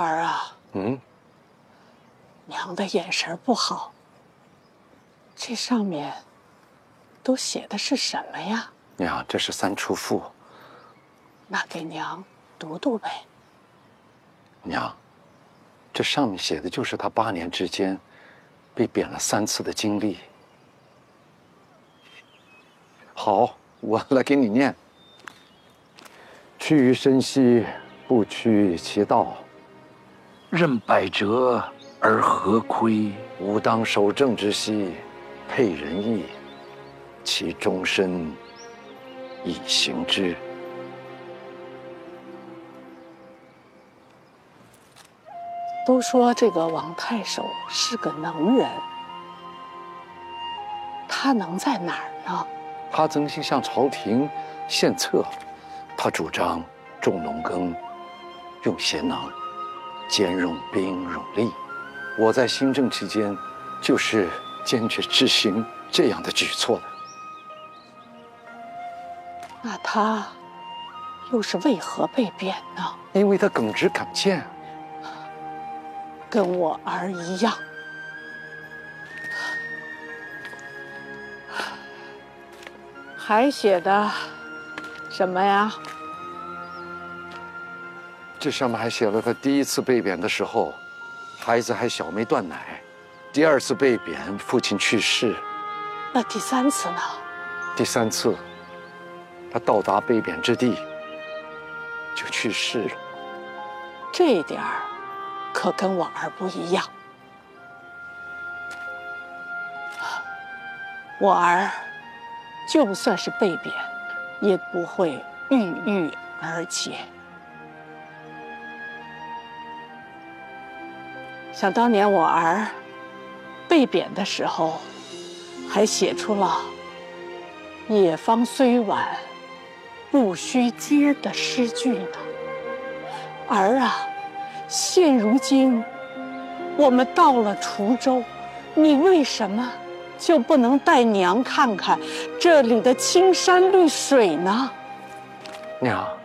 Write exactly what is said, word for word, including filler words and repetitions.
儿啊， 嗯， 娘的眼神不好。这上面都写的是什么呀？ 娘，这是三出赋。 那给娘读读呗。 娘，这上面写的就是他八年之间被贬了三次的经历。好，我来给你念。去于深溪，不屈其道。 任百折而何亏？ 吾当守正之兮，配仁义，其终身以行之。 都说这个王太守是个能人，他能在哪儿呢？ 他曾经向朝廷献策，他主张重农耕，用贤能，兼容兵戎吏。我在新政期间，就是坚决执行这样的举措的。 那他又是为何被贬呢？ 因为他耿直敢谏， 跟我儿一样。还写的什么呀？ 这上面还写了他第一次被贬的时候，孩子还小，没断奶；第二次被贬，父亲去世； 那第三次呢？ 第三次，他到达被贬之地就去世了。 这一点儿可跟我儿不一样。我儿就算是被贬，也不会郁郁而解。想当年我儿被贬的时候，还写出了“野芳虽晚，不须嗟”的诗句呢。儿啊，现如今我们到了滁州，你为什么就不能带娘看看这里的青山绿水呢？ 娘。